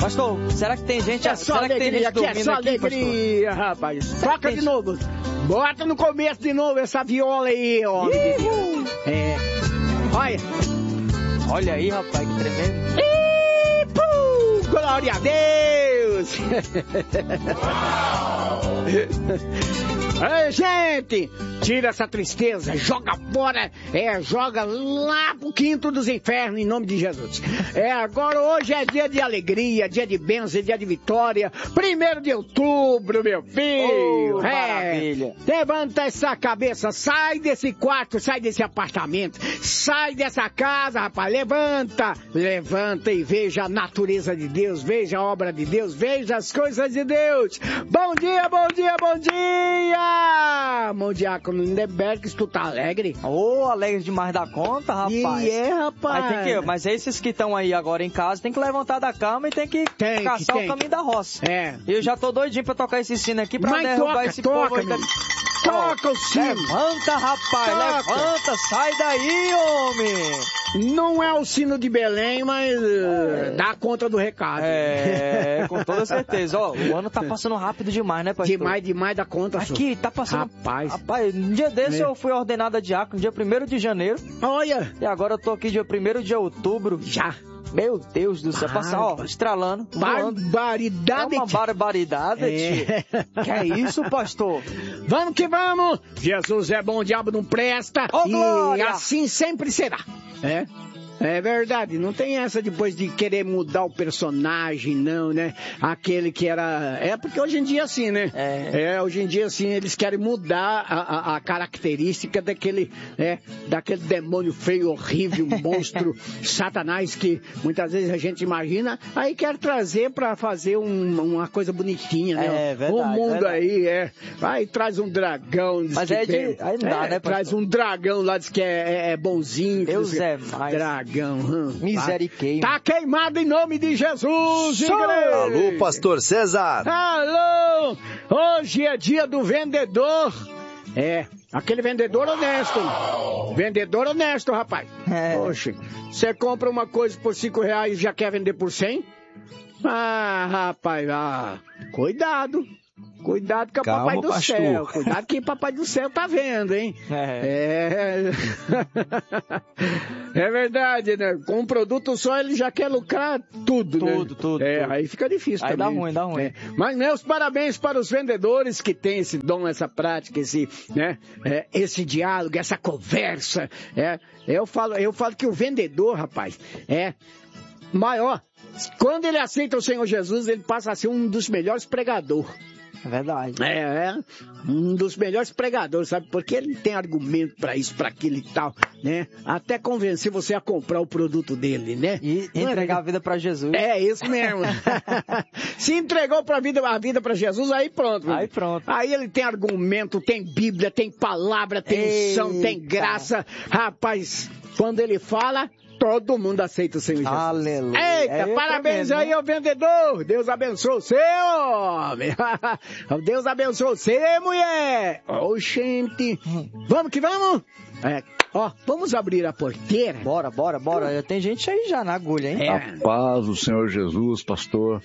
Pastor, será que tem gente... É só alegria, aqui é só alegria, rapaz. Toca de novo. Bota no começo de novo essa viola aí, homem. Olha. Olha aí, rapaz, que tremendo. Glória a Deus! Ei, gente, tira essa tristeza, joga fora, joga lá pro quinto dos infernos, em nome de Jesus. Agora hoje é dia de alegria, dia de bênção, dia de vitória, 1º de outubro, meu filho. Maravilha. Levanta essa cabeça, sai desse quarto, sai desse apartamento, sai dessa casa, rapaz, levanta e veja a natureza de Deus, veja a obra de Deus, veja as coisas de Deus. Bom dia, bom dia, bom dia! Meu diácono Lindeberg, tu tá alegre? Alegre demais da conta, rapaz. Rapaz. Mas esses que estão aí agora em casa, tem que levantar da cama e tem que caçar o caminho da roça. Eu já tô doidinho pra tocar esse sino aqui, pra derrubar esse povo aí. Toca o sino. Levanta, rapaz, levanta, sai daí, homem. Não é o sino de Belém, mas dá conta do recado. Com toda certeza. O ano tá passando rápido demais, né, pastor? Demais da conta, Aqui, tá passando... Rapaz, um dia desse eu fui ordenado a diácono, dia 1º de janeiro. Olha. E agora eu tô aqui dia 1º de outubro. Já. Meu Deus do céu, passar, estralando. Barbaridade. É uma barbaridade, tio. Que é isso, pastor? Vamos que vamos. Jesus é bom, o diabo não presta. E assim sempre será. É verdade, não tem essa depois de querer mudar o personagem, não, né? Aquele que era... porque hoje em dia é assim, né? Hoje em dia assim, eles querem mudar a característica daquele demônio feio, horrível, monstro, Satanás, que muitas vezes a gente imagina, aí quer trazer pra fazer uma coisa bonitinha, né? É verdade. O mundo aí, aí traz um dragão. Mas aí não dá, né, traz um dragão lá, diz que é bonzinho. Deus é mais. Dragão. Misericórdia. Tá queimado em nome de Jesus, igreja. Alô, pastor César. Alô. Hoje é dia do vendedor. Aquele vendedor honesto. Vendedor honesto, rapaz. Poxa, você compra uma coisa por R$5 e já quer vender por 100? Rapaz, Cuidado com o Papai do Céu. Cuidado que o Papai do Céu tá vendo, hein? É verdade, né? Com um produto só ele já quer lucrar tudo, né? Tudo. Aí fica difícil aí também. Dá ruim. Mas meus parabéns para os vendedores que têm esse dom, essa prática, esse diálogo, essa conversa. Eu falo que o vendedor, rapaz, maior. Quando ele aceita o Senhor Jesus, ele passa a ser um dos melhores pregadores. É verdade. Um dos melhores pregadores, sabe? Porque ele tem argumento pra isso, pra aquilo e tal, né? Até convencer você a comprar o produto dele, né? E entregar a vida pra Jesus. É isso mesmo. Se entregou a vida pra Jesus, aí pronto. Aí pronto. Aí ele tem argumento, tem Bíblia, tem palavra, tem unção, tem graça. Rapaz, quando ele fala... Todo mundo aceita o Senhor Jesus. Aleluia. Eita, parabéns aí ao vendedor. Deus abençoe você, homem. Deus abençoe você, mulher. Gente. Vamos que vamos? Vamos abrir a porteira? Bora. Tem gente aí já na agulha, hein? A paz do Senhor Jesus, pastor.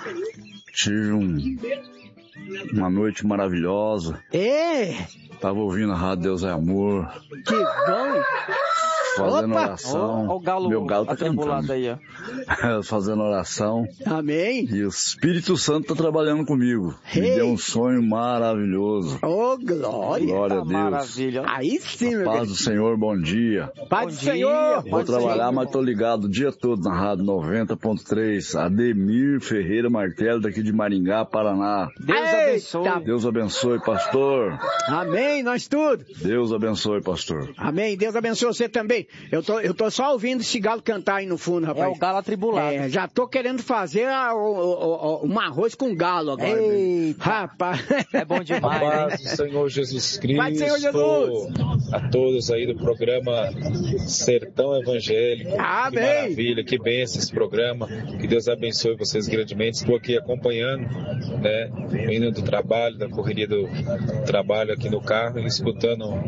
Tive uma noite maravilhosa. Tava ouvindo a Rádio Deus é Amor. Que bom. Fazendo oração. Olha o galo, meu galo tá atribulado aí, ó. Fazendo oração. Amém. E o Espírito Santo tá trabalhando comigo. Me deu um sonho maravilhoso. Glória. Glória a Deus. Maravilha. Aí sim, meu Paz do Senhor, bom dia. Paz do Senhor. Vou trabalhar, mas tô ligado o dia todo na Rádio 90.3. Ademir Ferreira Martelo, daqui de Maringá, Paraná. Deus abençoe. Deus abençoe, pastor. Amém, nós tudo. Deus abençoe, pastor. Amém, Deus abençoe você também. Eu tô só ouvindo esse galo cantar aí no fundo, rapaz. É o galo atribulado. Já tô querendo fazer um arroz com galo agora. Eita. Rapaz. É bom demais, a paz do Senhor Jesus Cristo. Pai do Senhor Jesus. A todos aí do programa Sertão Evangélico. Amém. Que maravilha, que bênção esse programa. Que Deus abençoe vocês grandemente. Estou aqui acompanhando, né? Vindo do trabalho, da correria do trabalho aqui no carro, e escutando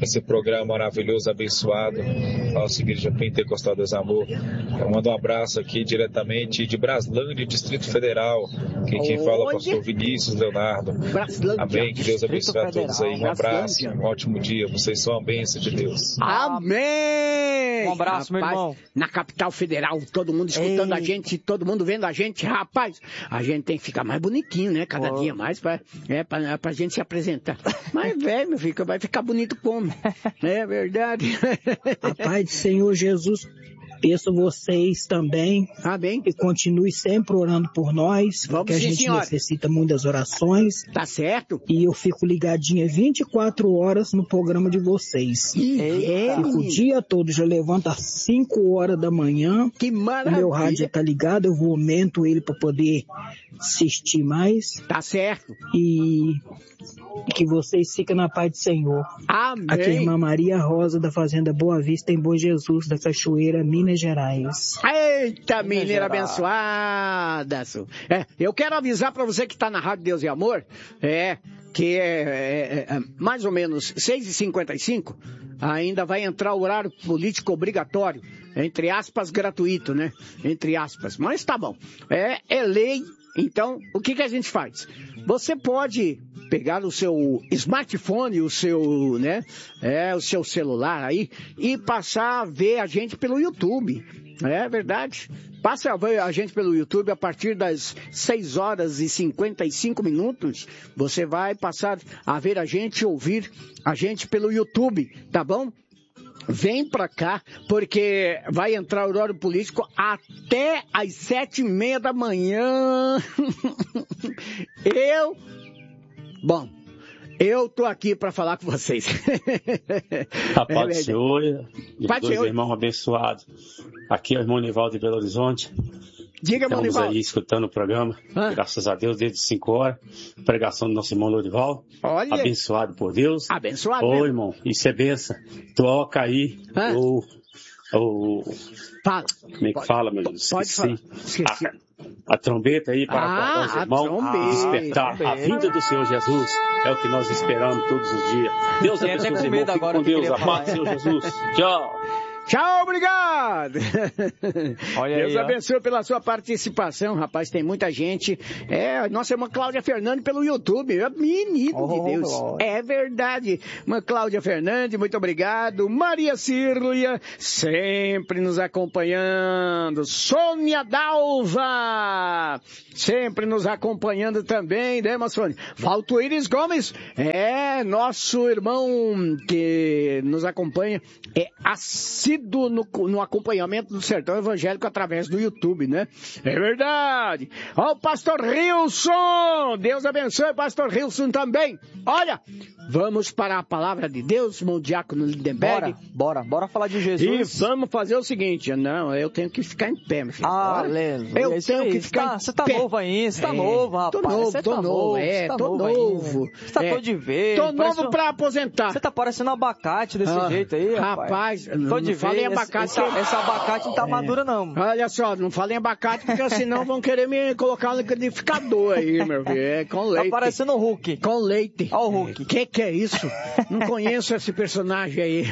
esse programa maravilhoso, abençoado, nossa Igreja Pentecostal Deus Amor. Eu mando um abraço aqui diretamente de Braslândia, Distrito Federal. Quem fala é o pastor Vinícius Leonardo. Amém, que Deus abençoe a todos aí. Um abraço, um ótimo dia. Vocês são a bênção de Deus. Amém! Um abraço, meu irmão. Na capital federal, todo mundo escutando a gente, todo mundo vendo a gente, rapaz, a gente tem que ficar mais bonitinho, né? Cada dia mais pra gente se apresentar. Mas, velho, meu filho, vai ficar bonito como? É verdade. A paz do Senhor Jesus. Peço vocês também que continue sempre orando por nós, porque a gente necessita muitas orações. Tá certo. E eu fico ligadinha 24 horas no programa de vocês. Fico o dia todo, já levanto às 5 horas da manhã. Que maravilha. Meu rádio tá ligado, eu aumento ele para poder assistir mais. Tá certo. E que vocês fiquem na paz do Senhor. Amém. Aqui é a irmã Maria Rosa, da Fazenda Boa Vista, em Bom Jesus, da Cachoeira, Minas Gerais. Eita, mineira abençoada. Eu quero avisar para você que está na Rádio Deus e Amor, que mais ou menos 6h55, ainda vai entrar o horário político obrigatório, entre aspas, gratuito, né? Entre aspas, mas tá bom. É lei. Então, o que a gente faz? Você pode pegar o seu smartphone, o seu celular aí, e passar a ver a gente pelo YouTube. É verdade. Passa a ver a gente pelo YouTube a partir das 6h55. Você vai passar a ver a gente, ouvir a gente pelo YouTube, tá bom? Vem pra cá, porque vai entrar o horário político até às 7h30 da manhã. Eu tô aqui pra falar com vocês. A paz do Senhor e dos irmãos abençoados. Aqui é o irmão Nivaldo de Belo Horizonte. Diga, Estamos Nivaldo. aí escutando o programa, graças a Deus, desde 5 horas. Pregação do nosso irmão Lorival. Olha. Abençoado por Deus. Abençoado. Ô, irmão, isso é benção. Toca aí Fala. Como é que fala, meu Deus? Pode falar. Esqueci. A trombeta aí para os irmãos despertar a vinda do Senhor Jesus. É o que nós esperamos todos os dias. Deus abençoe os irmãos. Fique com Deus. A paz do Senhor Jesus. Tchau. Tchau, obrigado. Olha Deus aí, abençoe pela sua participação, rapaz. Tem muita gente. Nossa irmã Cláudia Fernandes pelo YouTube. Menino de Deus. É verdade. Irmã Cláudia Fernandes, muito obrigado. Maria Círlia, sempre nos acompanhando. Sônia Dalva, sempre nos acompanhando também, né, Sônia? Valtuíris Gomes, nosso irmão que nos acompanha, assíduo no acompanhamento do Sertão Evangélico através do YouTube, né? É verdade. Ó, o pastor Rilson, Deus abençoe, pastor Rilson também. Olha, vamos para a palavra de Deus, irmão Diácono Lindenberg. Bora falar de Jesus. E vamos fazer o seguinte, não, eu tenho que ficar em pé, meu filho. Aleluia. Eu tenho que ficar em pé. Você tá novo ainda, você tá novo, rapaz. Tô novo. Você tá todo de vez. Tô novo pra aposentar. Você tá parecendo um abacate desse jeito aí, rapaz. Tô de vez. Falei abacate. Esse abacate não tá maduro, não. Olha só, não falei abacate, porque senão vão querer me colocar no liquidificador aí, meu filho. Com leite. Tá parecendo o Hulk. Com leite. Ó o Hulk. Que é isso? Não conheço esse personagem aí.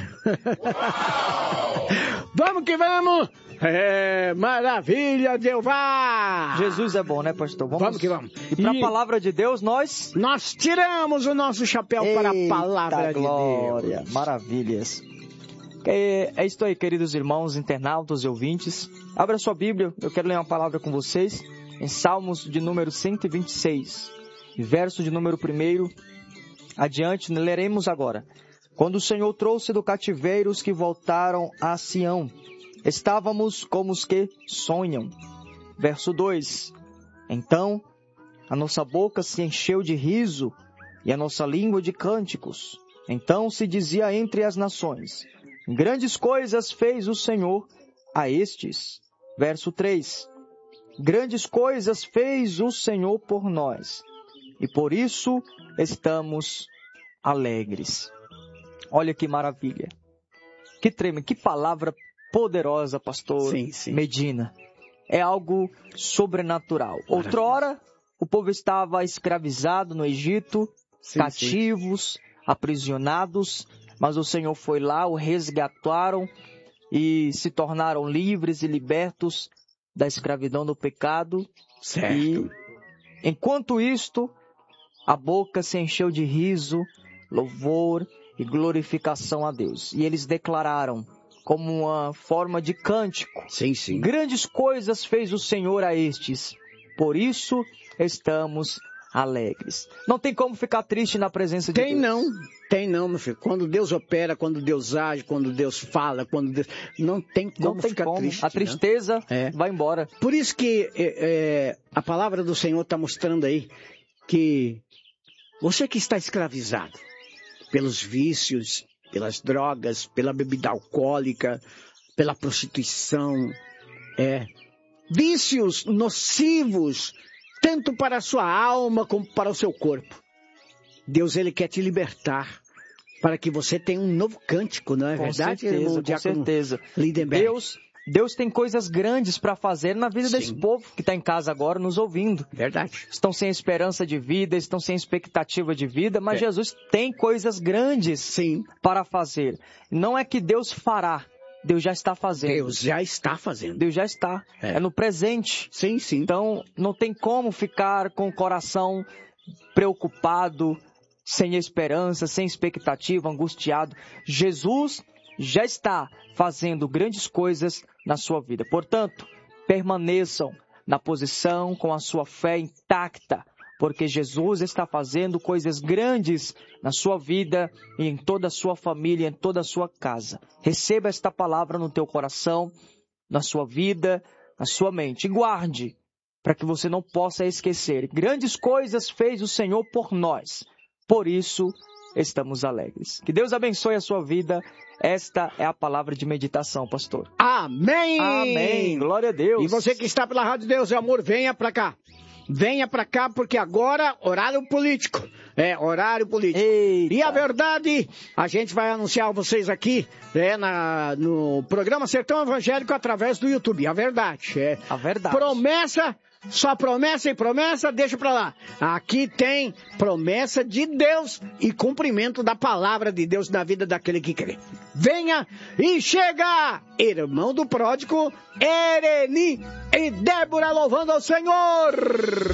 Vamos que vamos! Maravilha, Jeová! Jesus é bom, né, pastor? Vamos que vamos. E pra palavra de Deus, nós tiramos o nosso chapéu para a palavra glória. de Deus. Maravilhas. É isso aí, queridos irmãos, internautas e ouvintes. Abra sua Bíblia, eu quero ler uma palavra com vocês em Salmos de número 126, verso de número 1. Adiante, leremos agora. Quando o Senhor trouxe do cativeiro os que voltaram a Sião, estávamos como os que sonham. Verso 2. Então, a nossa boca se encheu de riso e a nossa língua de cânticos. Então se dizia entre as nações, grandes coisas fez o Senhor a estes. Verso 3. Grandes coisas fez o Senhor por nós, e por isso estamos alegres. Olha que maravilha. Que tremendo, que palavra poderosa, pastor Medina. É algo sobrenatural. Outrora, o povo estava escravizado no Egito, cativos, aprisionados, mas o Senhor foi lá, o resgataram e se tornaram livres e libertos da escravidão do pecado. Certo. E, enquanto isto, a boca se encheu de riso, louvor e glorificação a Deus. E eles declararam, como uma forma de cântico: sim, sim. Grandes coisas fez o Senhor a estes, por isso estamos alegres. Não tem como ficar triste na presença de Deus. Tem não, meu filho. Quando Deus opera, quando Deus age, quando Deus fala, quando Deus... Não tem como ficar triste. A tristeza vai embora. Por isso que a palavra do Senhor está mostrando aí que você que está escravizado pelos vícios, pelas drogas, pela bebida alcoólica, pela prostituição, vícios nocivos, tanto para a sua alma como para o seu corpo. Deus, Ele quer te libertar para que você tenha um novo cântico, não é verdade? Com certeza. Deus tem coisas grandes para fazer na vida desse povo que está em casa agora nos ouvindo. Verdade. Estão sem esperança de vida, estão sem expectativa de vida, mas Jesus tem coisas grandes para fazer. Não é que Deus fará, Deus já está fazendo. Deus já está fazendo. Deus já está. É no presente. Sim, sim. Então, não tem como ficar com o coração preocupado, sem esperança, sem expectativa, angustiado. Jesus já está fazendo grandes coisas na sua vida. Portanto, permaneçam na posição com a sua fé intacta, porque Jesus está fazendo coisas grandes na sua vida e em toda a sua família, em toda a sua casa. Receba esta palavra no teu coração, na sua vida, na sua mente. E guarde, para que você não possa esquecer. Grandes coisas fez o Senhor por nós. Por isso, estamos alegres. Que Deus abençoe a sua vida. Esta é a palavra de meditação, pastor. Amém! Amém! Glória a Deus! E você que está pela Rádio Deus e Amor, venha para cá. Venha para cá, porque agora, horário político. Horário político. Eita. E a verdade, a gente vai anunciar a vocês aqui, no programa Sertão Evangélico através do YouTube. A verdade. A verdade. Promessa, só promessa e promessa, deixa pra lá. Aqui tem promessa de Deus e cumprimento da palavra de Deus na vida daquele que crê. Venha e chega, irmão do pródigo, Ereni e Débora louvando ao Senhor.